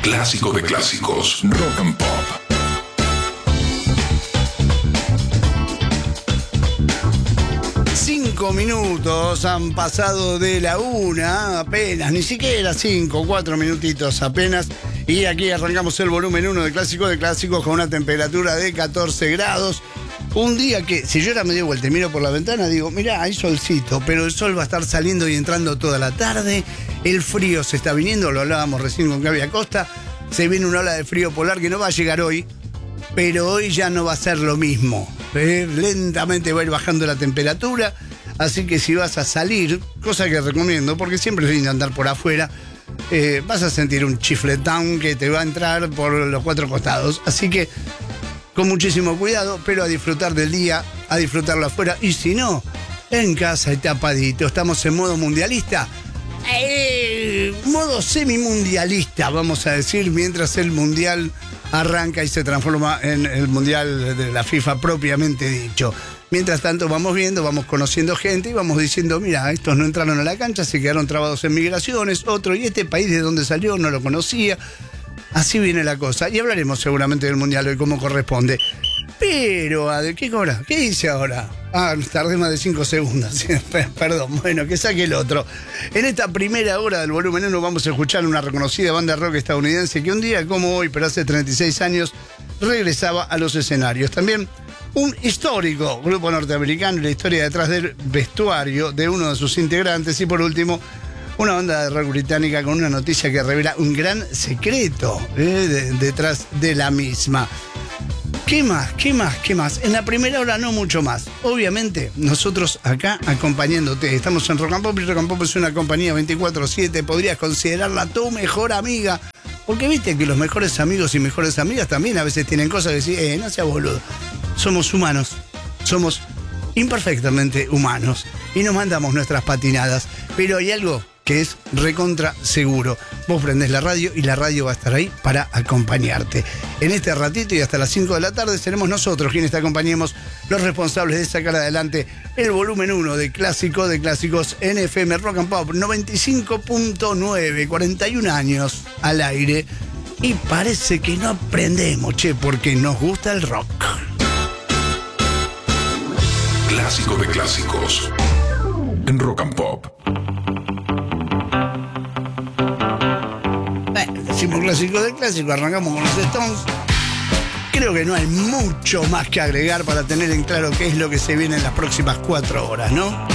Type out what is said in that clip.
Clásico de clásicos, Rock and Pop. Cinco minutos han pasado de la una, apenas, ni siquiera 5, 4 minutitos apenas. Y aquí arrancamos el volumen 1 de Clásicos con una temperatura de 14 grados. Un día que, si yo ahora me doy vuelta y miro por la ventana, digo, mirá, hay solcito, pero el sol va a estar saliendo y entrando toda la tarde. El frío se está viniendo, lo hablábamos recién con Gaby Acosta. Se viene una ola de frío polar que no va a llegar hoy, pero hoy ya no va a ser lo mismo. Lentamente va a ir bajando la temperatura, así que si vas a salir, cosa que recomiendo, porque siempre es lindo andar por afuera, vas a sentir un chifletón que te va a entrar por los cuatro costados. Así que con muchísimo cuidado, pero a disfrutar del día, a disfrutarlo afuera. Y si no, en casa y tapadito. Estamos en modo mundialista. Modo semimundialista, vamos a decir, mientras el mundial arranca y se transforma en el mundial de la FIFA propiamente dicho. Mientras tanto vamos viendo, vamos conociendo gente y vamos diciendo, mira, estos no entraron a la cancha, se quedaron trabados en migraciones, otro, y este país de donde salió no lo conocía. Así viene la cosa. Y hablaremos seguramente del mundial hoy como corresponde. Pero, ¿qué cobra? ¿Qué dice ahora? Tardé más de 5 segundos. Perdón, bueno, que saque el otro. En esta primera hora del volumen 1 vamos a escuchar una reconocida banda rock estadounidense que un día como hoy, pero hace 36 años, regresaba a los escenarios. También un histórico grupo norteamericano y la historia detrás del vestuario de uno de sus integrantes. Y por último, una banda de rock británica con una noticia que revela un gran secreto detrás de la misma. ¿Qué más? En la primera hora no mucho más. Obviamente, nosotros acá acompañándote. Estamos en Rock and Pop y Rock and Pop es una compañía 24/7. Podrías considerarla tu mejor amiga. Porque viste que los mejores amigos y mejores amigas también a veces tienen cosas que decir, no seas boludo. Somos humanos. Somos imperfectamente humanos. Y nos mandamos nuestras patinadas. Pero hay algo que es recontra seguro. Vos prendés la radio y la radio va a estar ahí para acompañarte. En este ratito y hasta las 5 de la tarde seremos nosotros quienes te acompañemos, los responsables de sacar adelante el volumen 1 de Clásicos en FM Rock and Pop 95.9, 41 años al aire. Y parece que no aprendemos, porque nos gusta el rock. Clásico de clásicos en Rock and Pop. Decimos Clásico de clásicos, arrancamos con los Stones. Creo que no hay mucho más que agregar para tener en claro qué es lo que se viene en las próximas 4 horas, ¿no?